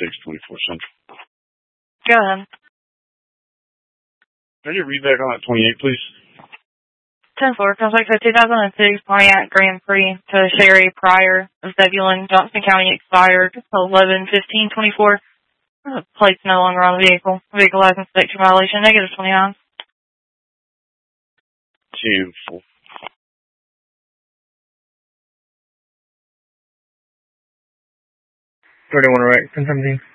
Central. Go ahead. Can you read back on that 28, please? 10-4, conflict of 2006 Pontiac Grand Prix to Sherry Pryor of Zebulon, Johnston County expired 11/15/24. Plates no longer on the vehicle. Vehicle license section violation, -29. 10-4. 31 right, 10-17.